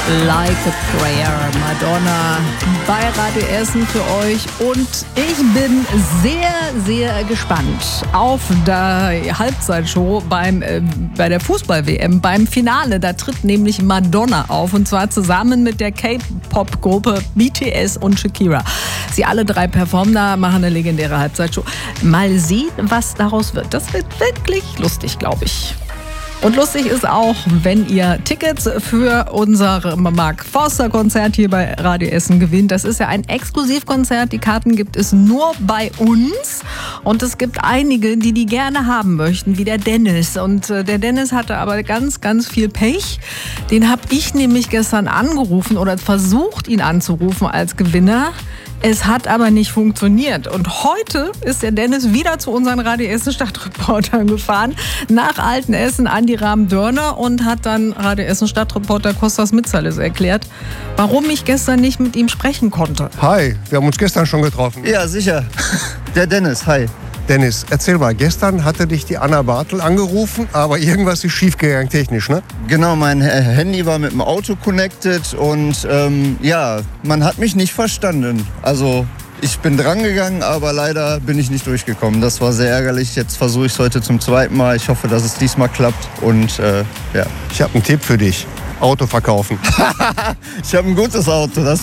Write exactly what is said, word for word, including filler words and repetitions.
Like a Prayer, Madonna bei Radio Essen für euch. Und ich bin sehr, sehr gespannt auf die Halbzeitshow beim, äh, bei der Fußball-W M, beim Finale. Da tritt nämlich Madonna auf, und zwar zusammen mit der K-Pop-Gruppe B T S und Shakira. Sie alle drei performen da, machen eine legendäre Halbzeitshow. Mal sehen, was daraus wird. Das wird wirklich lustig, glaube ich. Und lustig ist auch, wenn ihr Tickets für unser Mark Forster Konzert hier bei Radio Essen gewinnt. Das ist ja ein Exklusivkonzert. Die Karten gibt es nur bei uns. Und es gibt einige, die die gerne haben möchten, wie der Dennis. Und der Dennis hatte aber ganz, ganz viel Pech. Den habe ich nämlich gestern angerufen oder versucht, ihn anzurufen als Gewinner. Es hat aber nicht funktioniert. Und heute ist der Dennis wieder zu unseren Radio Essen Stadtreportern gefahren, nach Altenessen an die Rahm-Dörner, und hat dann Radio Essen Stadtreporter Kostas Mitzalis erklärt, warum ich gestern nicht mit ihm sprechen konnte. Hi, wir haben uns gestern schon getroffen. Ja, sicher. Der Dennis, hi. Dennis, erzähl mal, gestern hatte dich die Anna Bartel angerufen, aber irgendwas ist schiefgegangen technisch, ne? Genau, mein Handy war mit dem Auto connected und ähm, ja, man hat mich nicht verstanden. Also ich bin drangegangen, aber leider bin ich nicht durchgekommen. Das war sehr ärgerlich. Jetzt versuche ich es heute zum zweiten Mal. Ich hoffe, dass es diesmal klappt und äh, ja. Ich habe einen Tipp für dich. Auto verkaufen. Ich habe ein gutes Auto, das